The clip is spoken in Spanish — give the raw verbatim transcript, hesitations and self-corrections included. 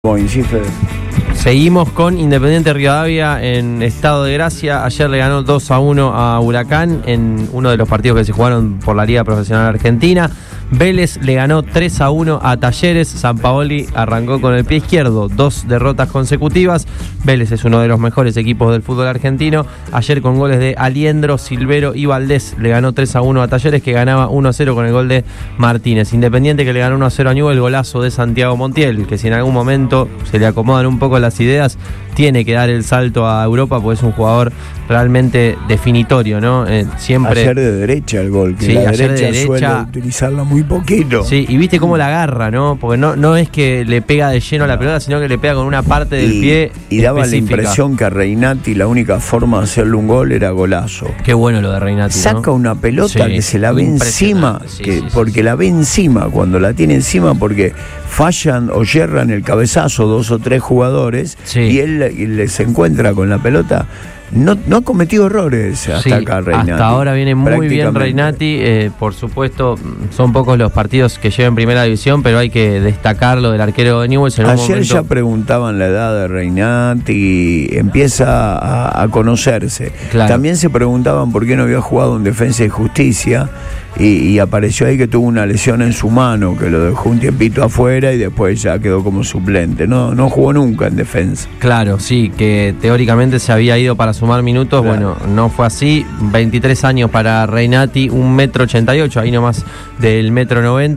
Boing, sí, Fede. Seguimos con Independiente Rivadavia en estado de gracia. Ayer le ganó dos a uno a Huracán en uno de los partidos que se jugaron por la Liga Profesional Argentina. Vélez le ganó tres a uno a Talleres. Sampaoli arrancó con el pie izquierdo, dos derrotas consecutivas. Vélez es uno de los mejores equipos del fútbol argentino. Ayer con goles de Aliendro, Silvero y Valdés le ganó tres a uno a Talleres, que ganaba uno a cero con el gol de Martínez. Independiente que le ganó uno a cero a Newell's, el golazo de Santiago Montiel, que si en algún momento se le acomodan un poco las ideas, tiene que dar el salto a Europa, porque es un jugador realmente definitorio, ¿no? Eh, siempre... Ayer de derecha el gol, que sí, la ayer derecha, de derecha suele utilizarla muy poquito. Sí, y viste cómo la agarra, ¿no? Porque no, no es que le pega de lleno a la pelota, sino que le pega con una parte del y, pie y daba específica. la impresión que a Reynati la única forma de hacerle un gol era golazo. Qué bueno lo de Reynati, ¿no? Saca una pelota Sí, que se la ve encima, sí, que, sí, sí, porque sí. la ve encima, cuando la tiene encima, porque fallan o yerran el cabezazo dos o tres jugadores, Sí. y él y les encuentra con la pelota. No, no ha cometido errores hasta Sí, acá Reynati. hasta ahora viene muy bien prácticamente. Reynati. Eh, por supuesto, son pocos los partidos que lleva en primera división, pero hay que destacar lo del arquero de Newell's. En un Ayer momento... ya preguntaban la edad de Reynati, empieza a, a conocerse. Claro. También se preguntaban por qué no había jugado en Defensa y Justicia, y, y apareció ahí que tuvo una lesión en su mano, que lo dejó un tiempito afuera y después ya quedó como suplente. No, no jugó nunca en Defensa. Claro, sí, que teóricamente se había ido para sumar minutos. Claro. Bueno, no fue así. veintitrés años para Reynati, un metro ochenta y ocho, ahí nomás del metro noventa.